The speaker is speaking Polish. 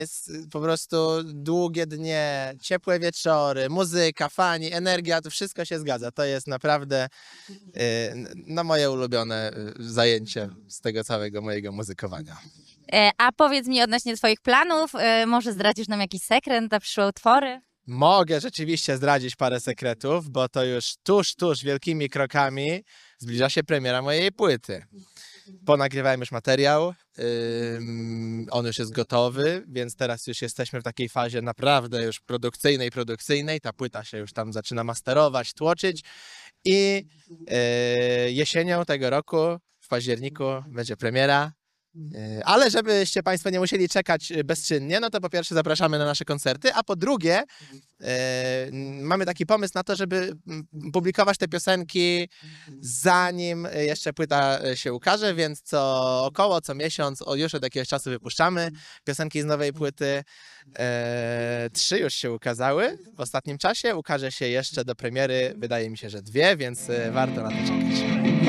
Jest po prostu długie dnie, ciepłe wieczory, muzyka, fani, energia, to wszystko się zgadza. To jest naprawdę no, moje ulubione zajęcie z tego całego mojego muzykowania. A powiedz mi odnośnie twoich planów, może zdradzisz nam jakiś sekret na przyszłe utwory? Mogę rzeczywiście zdradzić parę sekretów, bo to już tuż wielkimi krokami zbliża się premiera mojej płyty. Ponagrywałem już materiał, on już jest gotowy, więc teraz już jesteśmy w takiej fazie naprawdę już produkcyjnej. Ta płyta się już tam zaczyna masterować, tłoczyć i jesienią tego roku, w październiku, będzie premiera. Ale żebyście Państwo nie musieli czekać bezczynnie, no to po pierwsze zapraszamy na nasze koncerty, a po drugie mamy taki pomysł na to, żeby publikować te piosenki zanim jeszcze płyta się ukaże, więc co miesiąc, już od jakiegoś czasu wypuszczamy piosenki z nowej płyty. 3 już się ukazały w ostatnim czasie, ukaże się jeszcze do premiery, wydaje mi się, że 2, więc warto na to czekać.